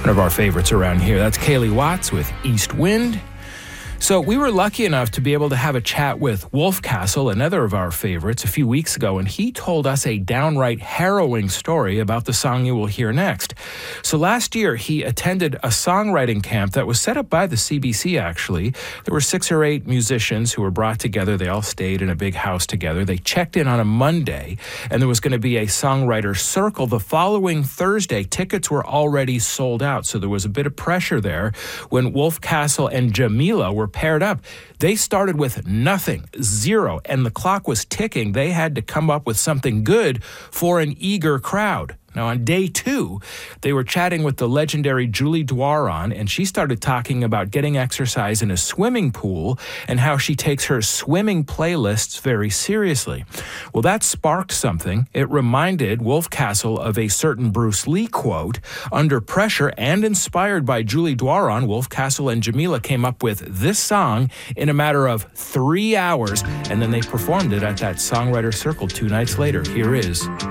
one of our favorites around here. That's Kaylee Watts with East Wind. So we were lucky enough to be able to have a chat with Wolf Castle, another of our favorites, a few weeks ago, and he told us a downright harrowing story about the song you will hear next. So last year, he attended a songwriting camp that was set up by the CBC, actually. There were 6 or 8 musicians who were brought together. They all stayed in a big house together. They checked in on a Monday, and there was going to be a songwriter circle the following Thursday. Tickets were already sold out, so there was a bit of pressure there when Wolf Castle and Jamila were paired up. They started with nothing, 0, and the clock was ticking. They had to come up with something good for an eager crowd. Now, on day 2, they were chatting with the legendary Julie Doiron, and she started talking about getting exercise in a swimming pool and how she takes her swimming playlists very seriously. Well, that sparked something. It reminded Wolf Castle of a certain Bruce Lee quote. Under pressure and inspired by Julie Doiron, Wolf Castle and Jamila came up with this song in a matter of 3 hours, and then they performed it at that songwriter circle 2 nights later. Here is